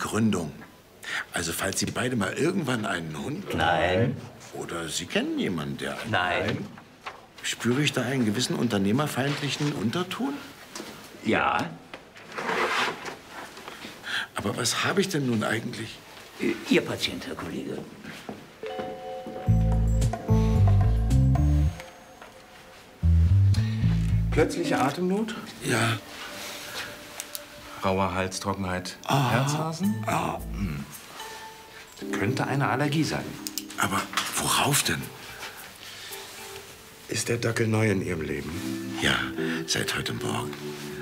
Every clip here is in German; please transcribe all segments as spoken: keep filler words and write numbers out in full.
Begründung. Also, falls Sie beide mal irgendwann einen Hund... Nein. Oder Sie kennen jemanden, der... Einen Nein. Spüre ich da einen gewissen unternehmerfeindlichen Unterton? Ja. Aber was habe ich denn nun eigentlich? Ihr Patient, Herr Kollege. Plötzliche Atemnot? Ja. Rauer Hals, Trockenheit, Ah. Herzrasen? Ah. Hm. Könnte eine Allergie sein. Aber worauf denn? Ist der Dackel neu in Ihrem Leben? Ja, seit heute Morgen.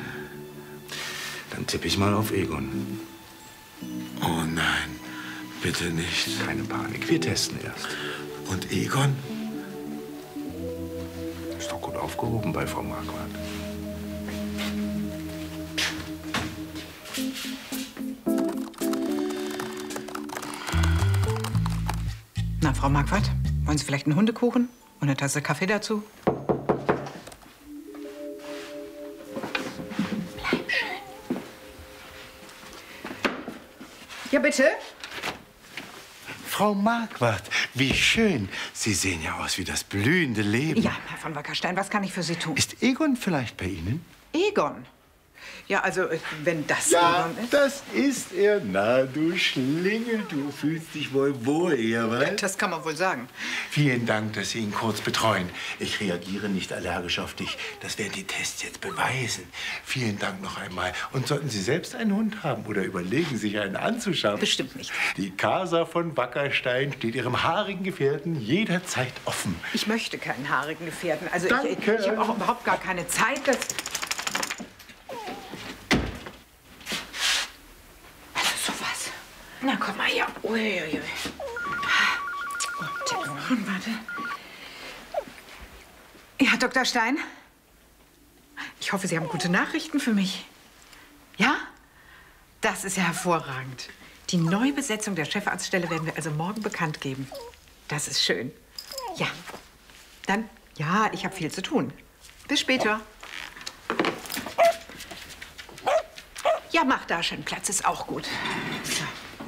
Dann tippe ich mal auf Egon. Oh nein, bitte nicht. Keine Panik, wir testen erst. Und Egon? Ist doch gut aufgehoben bei Frau Marquardt. Na, Frau Marquardt, wollen Sie vielleicht einen Hundekuchen und eine Tasse Kaffee dazu? Bleib schön. Ja, bitte? Frau Marquardt, wie schön. Sie sehen ja aus wie das blühende Leben. Ja, Herr von Wackerstein, was kann ich für Sie tun? Ist Egon vielleicht bei Ihnen? Egon? Ja, also, äh, wenn das Ja, Egon ist. das ist er. Na, du Schlingel, du fühlst dich wohl wohl, Ehrwald. Das kann man wohl sagen. Vielen Dank, dass Sie ihn kurz betreuen. Ich reagiere nicht allergisch auf dich. Das werden die Tests jetzt beweisen. Vielen Dank noch einmal. Und sollten Sie selbst einen Hund haben oder überlegen, sich einen anzuschaffen? Bestimmt nicht. Die Casa von Wackerstein steht Ihrem haarigen Gefährten jederzeit offen. Ich möchte keinen haarigen Gefährten. Also, Danke. ich, ich habe auch überhaupt gar keine Zeit. Das Na, komm mal her. Uiuiui. Oh, Telefon, warte. Ja, Doktor Stein? Ich hoffe, Sie haben gute Nachrichten für mich. Ja? Das ist ja hervorragend. Die Neubesetzung der Chefarztstelle werden wir also morgen bekannt geben. Das ist schön. Ja. Dann, ja, ich habe viel zu tun. Bis später. Ja, mach da schön Platz, ist auch gut. So.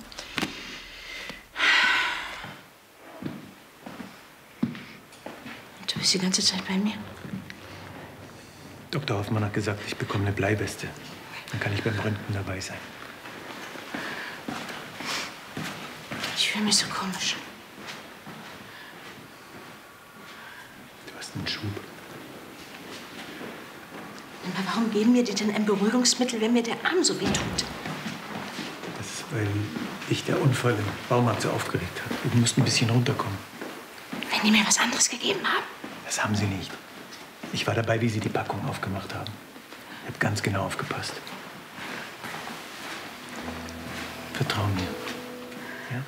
Du bist die ganze Zeit bei mir. Doktor Hoffmann hat gesagt, ich bekomme eine Bleiweste. Dann kann ich beim Röntgen dabei sein. Ich fühle mich so komisch. Du hast einen Schub. Aber warum geben wir dir denn ein Beruhigungsmittel, wenn mir der Arm so weh tut? Das ist, weil dich der Unfall im Baumarkt so aufgeregt hat. Du musst ein bisschen runterkommen. Wenn die mir was anderes gegeben haben? Das haben sie nicht. Ich war dabei, wie sie die Packung aufgemacht haben. Ich habe ganz genau aufgepasst. Vertrau mir. Ja?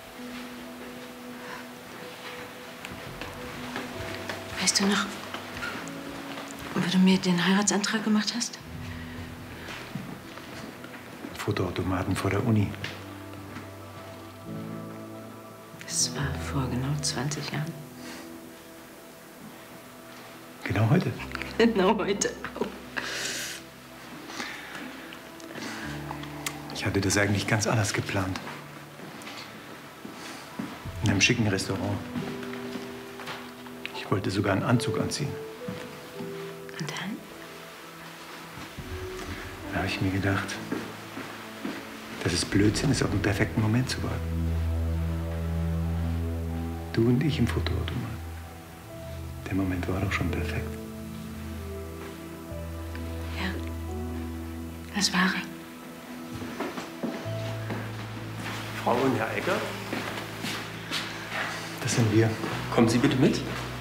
Weißt du noch, wo du mir den Heiratsantrag gemacht hast? Fotoautomaten vor der Uni. Das war vor genau zwanzig Jahren. Genau heute. Genau heute auch. Ich hatte das eigentlich ganz anders geplant. In einem schicken Restaurant. Ich wollte sogar einen Anzug anziehen. Und dann? Da habe ich mir gedacht, dass es Blödsinn ist, auf den perfekten Moment zu warten. Du und ich im Fotoautomat. Der Moment war doch schon perfekt. Ja, das war er. Frau und Herr Egger, Das sind wir. kommen Sie bitte mit.